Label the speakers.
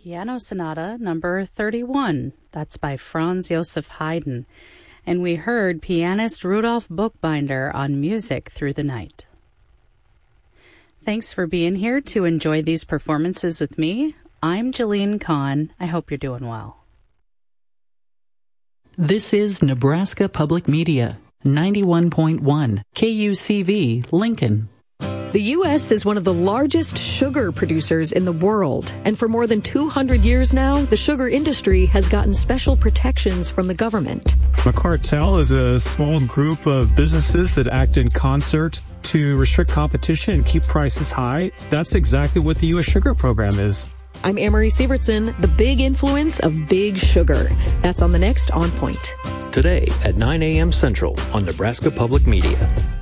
Speaker 1: Piano Sonata number 31. That's by Franz Joseph Haydn. And we heard pianist Rudolf Buchbinder on Music Through the Night. Thanks for being here to enjoy these performances with me. I'm Jeline Kahn. I hope you're doing well.
Speaker 2: This is Nebraska Public Media, 91.1 KUCV, Lincoln.
Speaker 3: The U.S. is one of the largest sugar producers in the world, and for more than 200 years now, the sugar industry has gotten special protections from the government.
Speaker 4: A cartel is a small group of businesses that act in concert to restrict competition and keep prices high. That's exactly what the U.S. Sugar Program is.
Speaker 3: I'm Amory Sievertson, the big influence of Big Sugar. That's on the next On Point.
Speaker 5: Today at 9 a.m. Central on Nebraska Public Media.